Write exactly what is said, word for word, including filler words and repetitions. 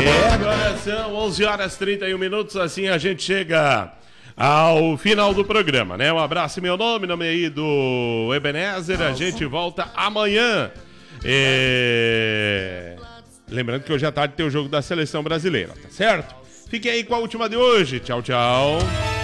É, agora são onze horas e trinta e um minutos, assim a gente chega ao final do programa, né? Um abraço em meu nome, nome aí do Ebenezer, a gente volta amanhã. É... Lembrando que hoje à tarde tem o jogo da Seleção Brasileira, tá certo? Fiquem aí com a última de hoje. Tchau, tchau.